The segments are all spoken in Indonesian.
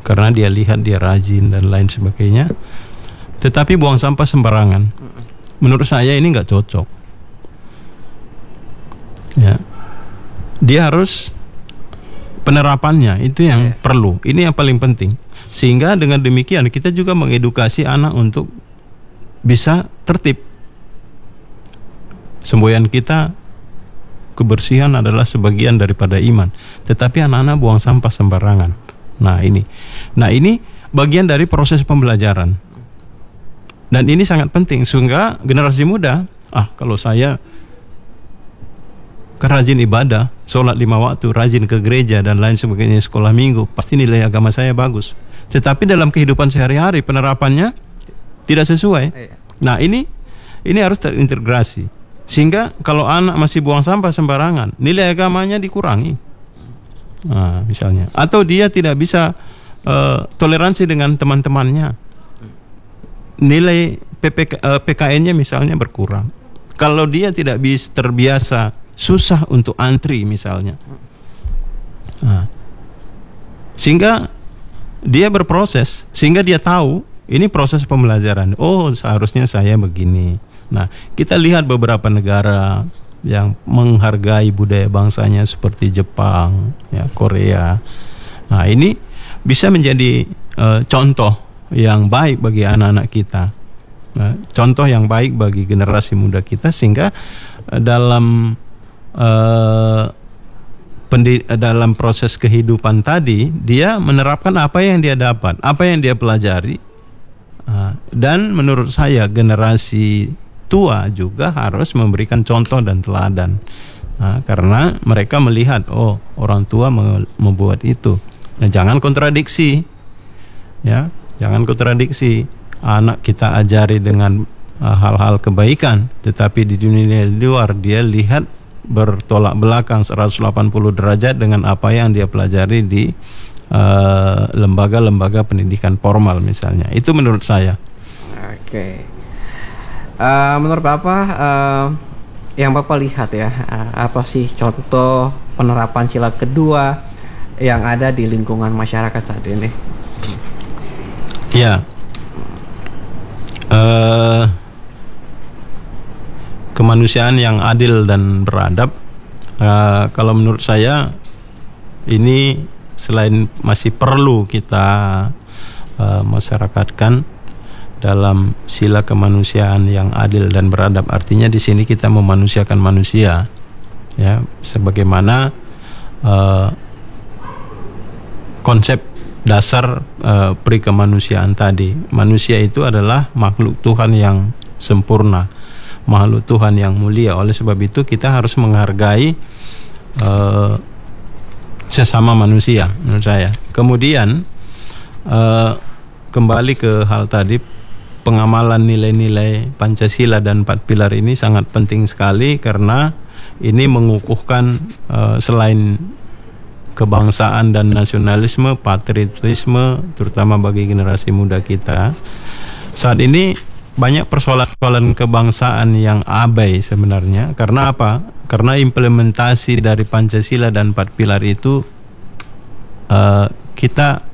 karena dia lihat dia rajin dan lain sebagainya, tetapi buang sampah sembarangan. Menurut saya ini nggak cocok. Ya, dia harus penerapannya itu yang perlu. Ini yang paling penting. Sehingga dengan demikian kita juga mengedukasi anak untuk bisa tertib. Semboyan kita, kebersihan adalah sebagian daripada iman. Tetapi anak-anak buang sampah sembarangan. Nah ini bagian dari proses pembelajaran. Dan ini sangat penting. Sehingga generasi muda, kalau saya rajin ibadah, sholat 5 waktu, rajin ke gereja dan lain sebagainya, sekolah minggu, pasti nilai agama saya bagus. Tetapi dalam kehidupan sehari-hari penerapannya tidak sesuai. Nah ini harus terintegrasi. Sehingga kalau anak masih buang sampah sembarangan, nilai agamanya dikurangi. Nah, misalnya, atau dia tidak bisa toleransi dengan teman-temannya, nilai PKN-nya misalnya berkurang. Kalau dia tidak bisa terbiasa, susah untuk antri misalnya. Nah, sehingga dia berproses, sehingga dia tahu ini proses pembelajaran. Oh, seharusnya saya begini. Nah, kita lihat beberapa negara yang menghargai budaya bangsanya seperti Jepang, ya, Korea. Nah, ini bisa menjadi contoh yang baik bagi anak-anak kita, contoh yang baik bagi generasi muda kita, sehingga dalam proses kehidupan tadi dia menerapkan apa yang dia dapat, apa yang dia pelajari. Dan menurut saya generasi tua juga harus memberikan contoh dan teladan, karena mereka melihat orang tua membuat itu. Nah, jangan kontradiksi, ya, jangan kontradiksi. Anak kita ajari dengan hal-hal kebaikan, tetapi di dunia luar dia lihat bertolak belakang 180 derajat dengan apa yang dia pelajari di lembaga-lembaga pendidikan formal misalnya. Itu menurut saya. Oke. Menurut Bapak, yang Bapak lihat ya, apa sih contoh penerapan sila kedua yang ada di lingkungan masyarakat saat ini? Ya, kemanusiaan yang adil dan beradab. Kalau menurut saya ini selain masih perlu kita masyarakatkan dalam sila kemanusiaan yang adil dan beradab, artinya di sini kita memanusiakan manusia, ya, sebagaimana konsep dasar perikemanusiaan tadi. Manusia itu adalah makhluk Tuhan yang sempurna, makhluk Tuhan yang mulia. Oleh sebab itu kita harus menghargai sesama manusia, menurut saya. Kemudian kembali ke hal tadi, pengamalan nilai-nilai Pancasila dan 4 pilar ini sangat penting sekali, karena ini mengukuhkan selain kebangsaan dan nasionalisme, patriotisme, terutama bagi generasi muda kita. Saat ini banyak persoalan-persoalan kebangsaan yang abai sebenarnya. Karena apa? Karena implementasi dari Pancasila dan 4 pilar itu kita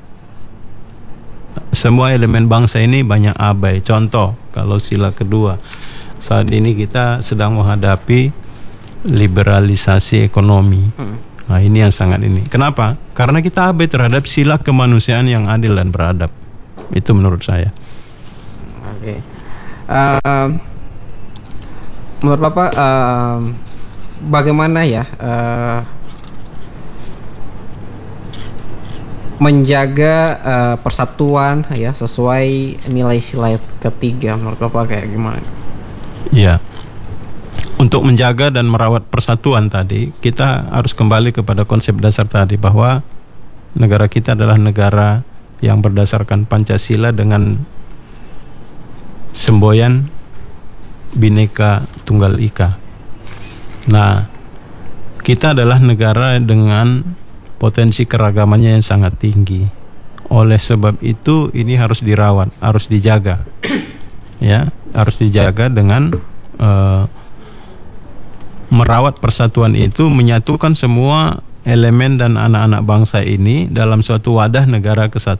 semua elemen bangsa ini banyak abai. Contoh, kalau sila kedua, saat ini kita sedang menghadapi liberalisasi ekonomi. Nah, ini yang sangat ini. Kenapa? Karena kita abai terhadap sila kemanusiaan yang adil dan beradab. Itu menurut saya. Oke. Menurut Bapak, bagaimana ya menjaga persatuan ya sesuai nilai sila ketiga? Menurut Bapak kayak gimana? Iya. Untuk menjaga dan merawat persatuan tadi, kita harus kembali kepada konsep dasar tadi, bahwa negara kita adalah negara yang berdasarkan Pancasila dengan semboyan Bhinneka Tunggal Ika. Nah, kita adalah negara dengan potensi keragamannya yang sangat tinggi. Oleh sebab itu ini harus dirawat, harus dijaga. Ya, harus dijaga dengan merawat persatuan itu, menyatukan semua elemen dan anak-anak bangsa ini dalam suatu wadah negara kesatuan.